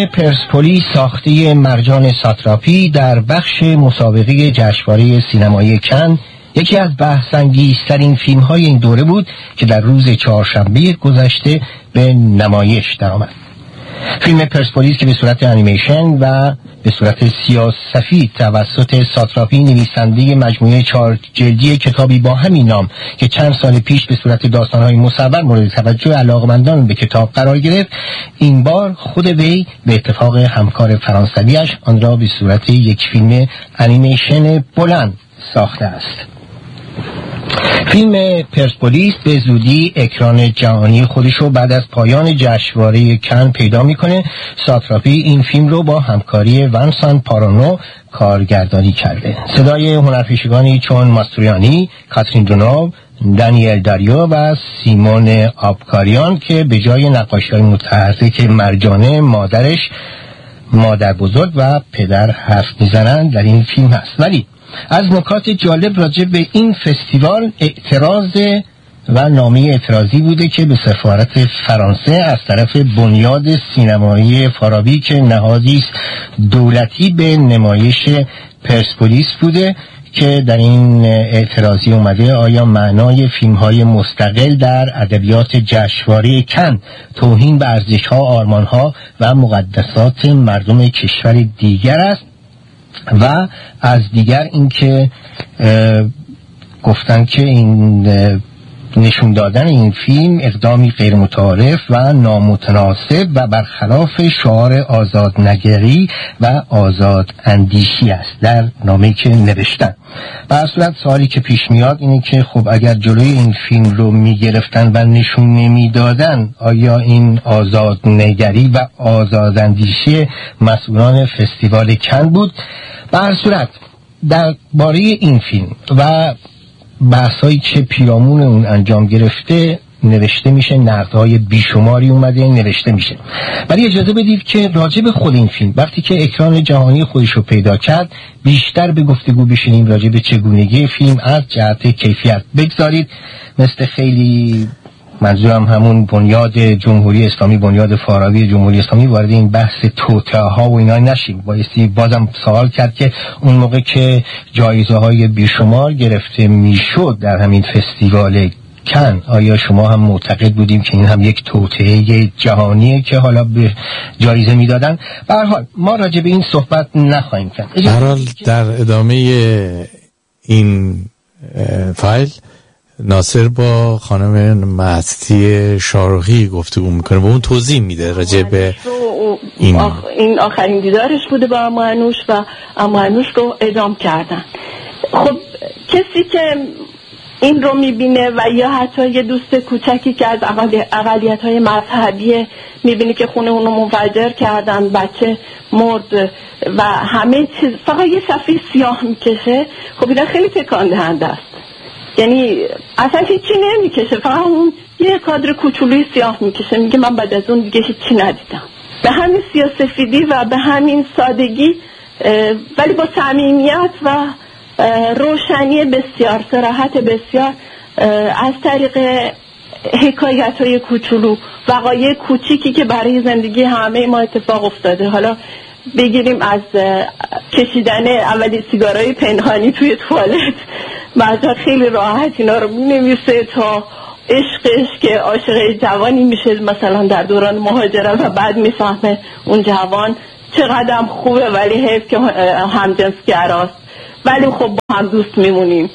پرسپولیس ساخته مرجان ساتراپی در بخش مسابقه جشنواره سینمایی کن یکی از بحث‌انگیزترین فیلم‌های این دوره بود که در روز چهارشنبه گذشته به نمایش درآمد. فیلم پرسپولیس که به صورت انیمیشن و به صورت سیاه‌سفید توسط ساتراپی نویسنده مجموعه 4 جلدی کتابی با همین نام که چند سال پیش به صورت داستان‌های مصور مورد توجه علاقمندان به کتاب قرار گرفت، این بار خود وی به اتفاق همکار فرانسویش آن را به صورت یک فیلم انیمیشن بلند ساخته است. فیلم پرسپولیس به زودی اکران جهانی خودشو بعد از پایان جشنواره کن پیدا میکنه. ساتراپی این فیلم رو با همکاری ونسان پارانو کارگردانی کرده. صدای هنرپیشگانی چون ماستوریانی، کاترین دونوو، دانیل داریو و سیمون آبکاریان که به جای نقاشی‌های متحرک مرجانه مادر بزرگ و پدر حرف میزنن در این فیلم هست. ولی از نکات جالب راجع به این فستیوال اعتراض و نامه اعتراضی بوده که به سفارت فرانسه از طرف بنیاد سینمایی فارابی که نهادی است دولتی به نمایش پرسپولیس بوده که در این اعتراضی اومده آیا معنای فیلم‌های مستقل در ادبیات جشنواره کن توهین به ارزش‌ها، آرمان‌ها و مقدسات مردم کشور دیگر است و از دیگر اینکه گفتن که این نشون دادن این فیلم اقدامی غیر متعارف و نامتناسب و برخلاف شعار آزادنگری و آزاد اندیشی است در نامه‌ای که نوشتن. به هر صورت سوالی که پیش میاد اینه که خب اگر جلوی این فیلم رو میگرفتن و نشون نمیدادن آیا این آزادنگری و آزاد اندیشی مسئولان فستیوال کن بود؟ به هر صورت در باره این فیلم و بحثایی که پیرامون اون انجام گرفته نوشته میشه، نقدهای بیشماری اومده نوشته میشه. ولی اجازه بدید که راجع به خود این فیلم وقتی که اکران جهانی خودش رو پیدا کرد بیشتر به گفتگو بشینیم راجع به چگونگی فیلم از جهت کیفیت. بگذارید مثل خیلی منظورم همون بنیاد جمهوری اسلامی، بنیاد فارابی جمهوری اسلامی وارد این بحث توطئه ها و اینا نشیم. بایستی بازم سوال کرد که اون موقع که جایزه های بیشمار گرفته میشد در همین فستیوال کن آیا شما هم معتقد بودیم که این هم یک توطئه جهانیه که حالا به جایزه میدادن؟ به هر حال ما راجع به این صحبت نخواهیم کرد. به هر حال در ادامه این فایل ناصر با خانم مستی شارقی گفتگو میکنه و اون توضیح میده راجع به این آخرین دیدارش بوده با امانوش و امانوش رو اعدام کردن. خب کسی که این رو میبینه و یا حتی یه دوست کوچکی که از اقلیت‌های مذهبی میبینه که خونه اونو منفجر کردن، بچه مرد و همه چیز فقط یه صفحه سیاه میکشه، خب اینا خیلی تکان دهنده است. یعنی اصلا هیچی نمیکشه، فقط اون یه کادر کوچولوی سیاه میکشه، میگه من بعد از اون دیگه هیچی ندیدم. به همین سیاه‌سفیدی و به همین سادگی ولی با صمیمیت و روشنی بسیار، صراحت بسیار، از طریق حکایت‌های کوچولو، وقایع کوچیکی که برای زندگی همه ما اتفاق افتاده، حالا بگیریم از کشیدن اولی سیگارهای پنهانی توی توالت، بعضا خیلی راحت اینا رو می‌نویسه، تا عشقش که عاشق جوانی میشه مثلا در دوران مهاجرت و بعد میفهمه اون جوان چقدر خوبه ولی حیف که همجنسگراست، ولی خب با هم دوست میمونیم.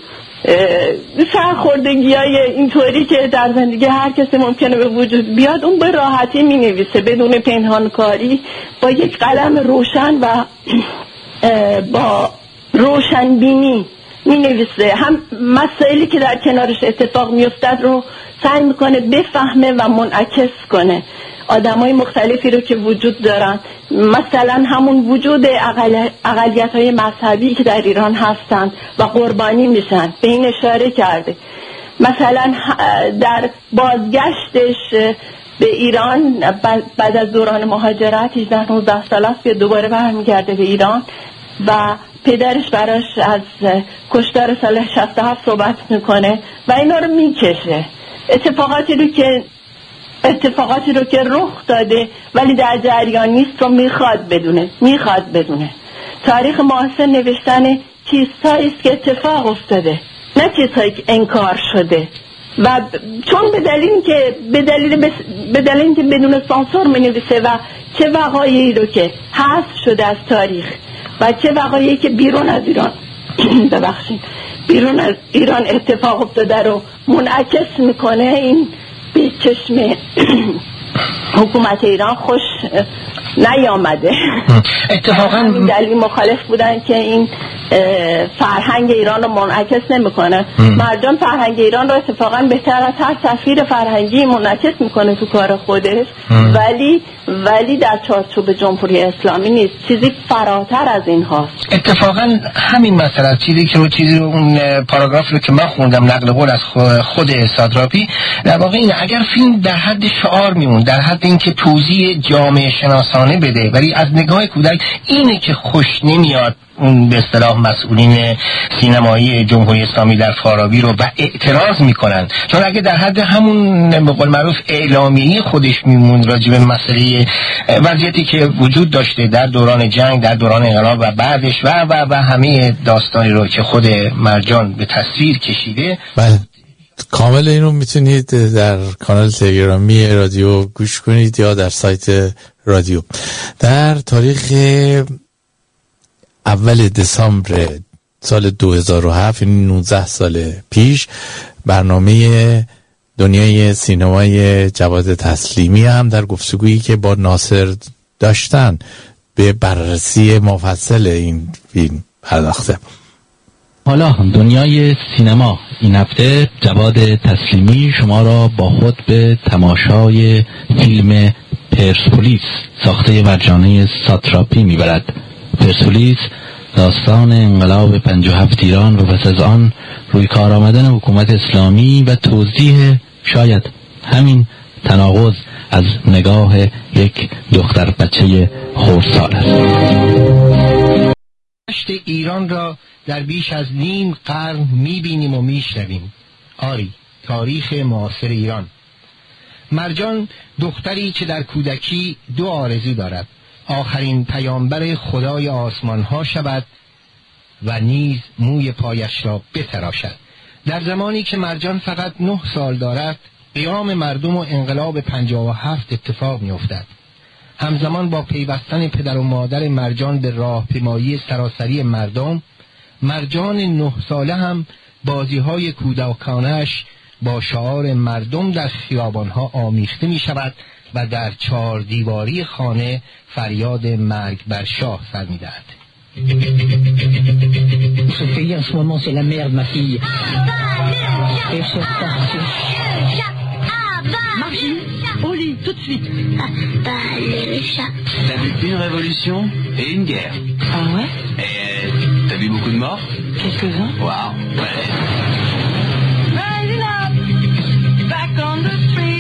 سرخوردگی‌های اینطوری که در زندگی هر کسی ممکنه به وجود بیاد، اون به راحتی می‌نویسه بدون پنهانکاری، با یک قلم روشن و با روشنبینی می‌نویسه. هم مسائلی که در کنارش اتفاق می‌افتد رو سعی می‌کنه بفهمه و منعکس کنه. آدمای مختلفی رو که وجود دارن، مثلا همون وجود اقلیت‌های مذهبی که در ایران هستن و قربانی میشن، به این اشاره کرده. مثلا در بازگشتش به ایران بعد از دوران مهاجرت 18-19 سال است که دوباره برمیگرده به ایران و پدرش براش از کشتار سال 67 صحبت میکنه و اینا رو میکشه. اتفاقاتی رو که اتفاقاتی رو که رخ داده ولی در جریان نیست رو میخواد بدونه. تاریخ معاصر نوشتن چیزهایی است که اتفاق افتاده، نه چیزهایی که انکار شده. و چون به دلیل اینکه بدون سانسور می‌نویسه و چه وقایعی رو که حذف شده از تاریخ و چه وقایعی که بیرون از ایران اتفاق افتاده رو منعکس میکنه، این به چشم حکومت ایران خوش نیامده. اتفاقا این دلیل مخالف بودن که این فرهنگ ایران رو منعکس نمیکنه. مرجان فرهنگ ایران رو اتفاقا بهتر از هر سفیر فرهنگی منعکس میکنه تو کار خودش، ولی در چارچوب جمهوری اسلامی نیست، چیزی فراتر از این هاست. اتفاقا همین مسئله چیزی رو اون پاراگراف رو که من خوندم نقل قول از خود سادراپی در واقع اینه، اگر فیلم در حد شعار میمون، در حد اینکه توضیح جامعه شناسانه بده، ولی از نگاه کودک اینه که خوش نمیاد اون به اصطلاح مسئولین سینمایی جمهوری اسلامی در فارابی رو و اعتراض میکنن. چون اگه در حد همون به قول معروف اعلامیه خودش میمون راجع به مسئله وضعیتی که وجود داشته در دوران جنگ، در دوران انقلاب و بعدش و همه داستانی رو که خود مرجان به تصویر کشیده، بله کامل اینو میتونید در کانال تلگرامی رادیو گوش کنید یا در سایت رادیو. در تاریخ اول دسامبر سال 2007 یعنی 19 سال پیش برنامه دنیای سینمای جواد تسلیمی هم در گفتگویی که با ناصر داشتن به بررسی مفصل این فیلم پرداخته. حالا دنیای سینما این هفته جواد تسلیمی شما را با خود به تماشای فیلم پرسپولیس ساخته مرجانه ساتراپی میبرد. پرسپولیس داستان انقلاب 57 ایران و پس از آن روی کار آمدن حکومت اسلامی و توضیح شاید همین تناقض از نگاه یک دختر بچه خردسال است. ایران را در بیش از نیم قرن میبینیم و میشنویم. آری، تاریخ معاصر ایران. مرجان دختری که در کودکی دو آرزو دارد: آخرین پیامبر خدای آسمان ها شود و نیز موی پایش را بتراشد. در زمانی که مرجان فقط 9 سال دارد، قیام مردم و انقلاب 57 اتفاق می افتد. همزمان با پیوستن پدر و مادر مرجان به راهپیمایی سراسری مردم، مرجان 9 ساله هم بازی‌های کودکانه‌اش با شعار مردم در خیابان‌ها آمیخته می‌شود و در 4 دیواری خانه فریاد مرگ بر شاه سر می‌دهد. Ce pays en ce moment c'est la merde ma fille. Et c'est parti. Margie, au lit tout de suite. Les chats. T'as vu une révolution et une guerre. Ah ouais? Et t'as vu beaucoup de morts? Quelques-uns. Waouh. Ouais. Rising up, back on the street.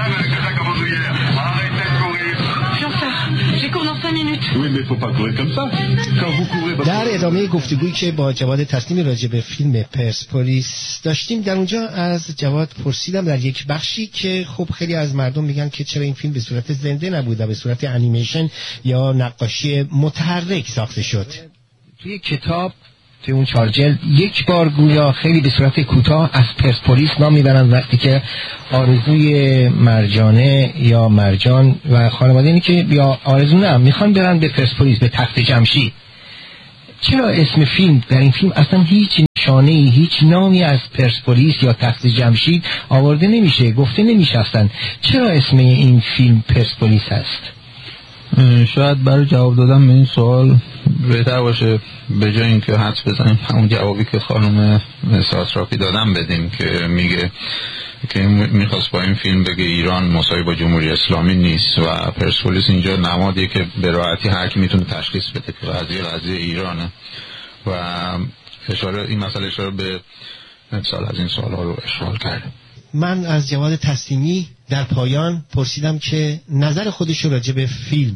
J'ai cours dans 5 minutes. Oui, mais faut pas courir comme ça. Quand vous courez... در ادامه گفتگویی که با جواد تسلیمی راجع به فیلم پرسپولیس داشتیم، در اونجا از جواد پرسیدم در یک بخشی که خب خیلی از مردم میگن که چرا این فیلم به صورت زنده نبود و به صورت انیمیشن یا نقاشی متحرک ساخته شد. توی کتاب توی اون 4 جلد یک بار گویا خیلی به صورت کوتاه از پرسپولیس نام میبرن وقتی که آرزوی مرجانه یا مرجان و خانواده اینه که یا آرزو نه میخوان برن به پرسپولیس، به تخت جمشید. چرا اسم فیلم در این فیلم اصلا هیچ نشانه‌ای، هیچ نامی از پرسپولیس یا تخت جمشید آورده نمیشه، گفته نمیشه اصلا؟ چرا اسم این فیلم پرسپولیس هست؟ شاید برای جواب دادن به این سوال بهتر باشه به جای اینکه حدس بزنیم همون جوابی که خانم ساتراپی دادن بدیم که میگه که میخواست با این فیلم بگه ایران مساوی با جمهوری اسلامی نیست و پرسپولیس اینجا نمادیه که به راحتی هر کی میتونه تشخیص بده که قضیه ایرانه و این مسئله اشاره به مثال از این سوالها رو اشغال کرده. من از جواد تسلیمی در پایان پرسیدم که نظر خودش رو راجع به فیلم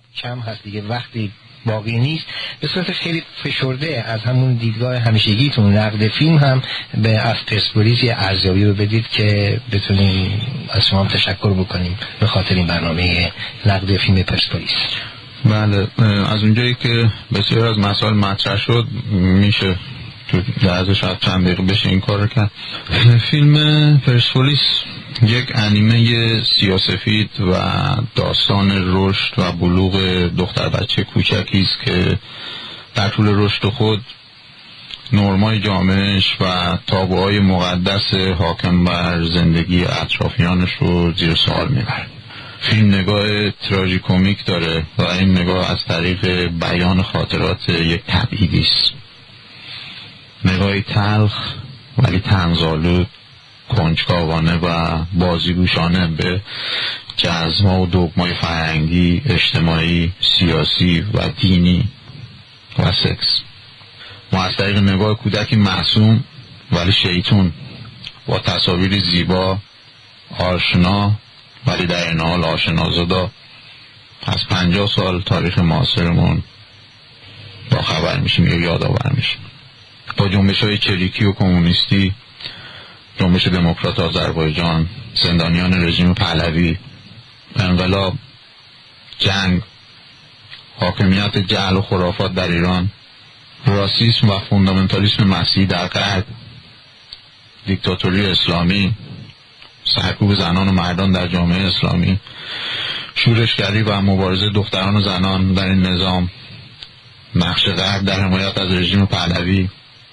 کم هست دیگه، وقتی باقی نیست. به صورت خیلی فشرده از همون دیدگاه همیشگیتون نقد فیلم هم به از پرسپولیس یه ارزیابی رو بدید که بتونیم از شما هم تشکر بکنیم به خاطر این برنامه نقد فیلم پرسپولیس. بله، از اونجایی که بسیار از مسائل مطرح شد میشه تو لحظه شاید چند دقیقه بشه این کار رو کرد. فیلم پرسپولیس یک انیمه سیاه‌سفید و داستان رشد و بلوغ دختر بچه کوچکی است که در طول رشد خود نرمای جامعهش و تابوهای مقدس حاکم بر زندگی اطرافیانش رو زیر سوال میبره. فیلم نگاه تراژیکومیک داره و این نگاه از طریق بیان خاطرات یک تبعیدی است، نگاهی تلخ ولی طنزآلود، کنجکاوانه و بازیگوشانه به جزما و دگمای فرهنگی، اجتماعی، سیاسی و دینی و سکس. ما از طریق نگاه کودکی معصوم ولی شیطون با تصاویر زیبا، آشنا ولی در این حال آشنازادا از 50 سال تاریخ معاصرمون با خبر میشیم یا یادآور میشیم. با جنبش‌های چریکی و کمونیستی، جنبش دموکرات آذربایجان، زندانیان رژیم پهلوی، انقلاب، جنگ، حاکمیت جهل و خرافات در ایران، راسیسم و فوندامنتالیسم مسیحی در غرب، دیکتاتوری اسلامی، سرکوب زنان و مردان در جامعه اسلامی، شورشگری و مبارزه دختران و زنان در این نظام، نقش غرب در حمایت از رژیم پهلوی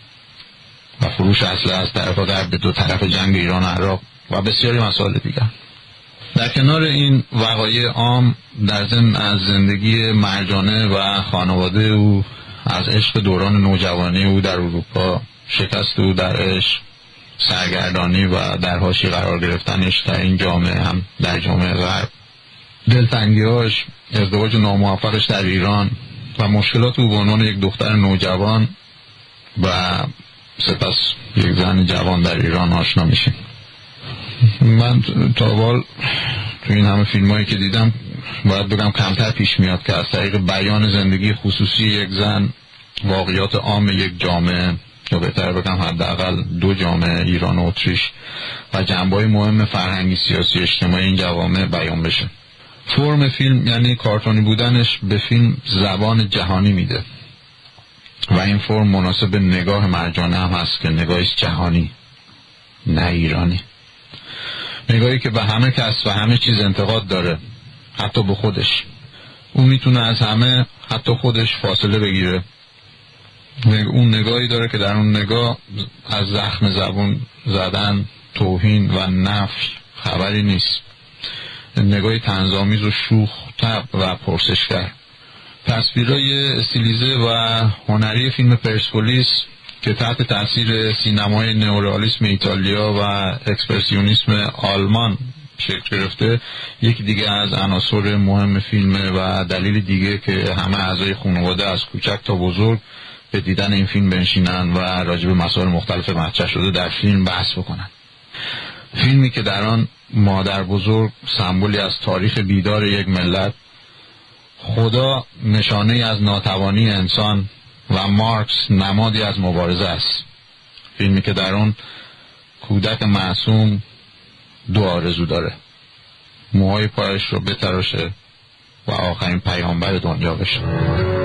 و فروش اسلحه از طرف غرب به دو طرف جنگ ایران و عراق و بسیاری مسائل دیگر. در کنار این وقایع عام، در ضمن از زندگی مرجانه و خانواده او، از عشق دوران نوجوانی او در اروپا، شکست او در عشق، سرگردانی و در حاشیه قرار گرفتنش در این جامعه هم در جامعه غرب، دلتنگی‌هاش، ازدواج ناموفقش در ایران و مشکلات او به عنوان یک دختر نوجوان و سپس یک زن جوان در ایران آشنا میشیم. من تا حال تو این همه فیلمایی که دیدم باید بگم کمتر پیش میاد که از طریق بیان زندگی خصوصی یک زن واقعیات عام یک جامعه، یا بهتر بگم حداقل دو جامعه، ایران و اتریش، و جنبه‌های مهم فرهنگی، سیاسی، اجتماعی این جوامع بیان بشه. فرم فیلم یعنی کارتونی بودنش به فیلم زبان جهانی میده و این فرم مناسب نگاه مرجانه هم هست که نگاهش جهانی نه ایرانی، نگاهی که به همه کس و همه چیز انتقاد داره، حتی به خودش. اون میتونه از همه، حتی خودش، فاصله بگیره. اون نگاهی داره که در اون نگاه از زخم زبون زدن، توهین و نفی خبری نیست. نگاهی طنزآمیز و شوخ طبع و پرسشگر. تصویرهای استیلیزه و هنری فیلم پرسپولیس که تحت تاثیر سینمای نئورئالیسم ایتالیا و اکسپرسیونیسم آلمان شکل گرفته، یکی دیگه از عناصر مهم فیلمه و دلیل دیگه که همه اعضای خانواده از کوچک تا بزرگ به دیدن این فیلم بنشینن و راجع به مسائل مختلف مطرح شده در فیلم بحث بکنن. فیلمی که در آن مادر بزرگ سمبولی از تاریخ بیدار یک ملت، خدا نشانه از ناتوانی انسان و مارکس نمادی از مبارزه است. فیلمی که در آن کودک معصوم دو آرزو داره: موهای پایش رو بتراشه و آخرین پیامبر دنیا بشه.